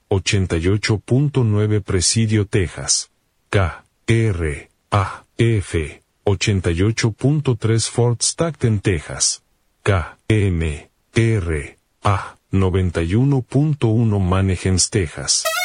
88.9 Presidio, Texas. KRAF 88.3 Fort Stockton, Texas. KMRA 91.1 Mannheim, Texas.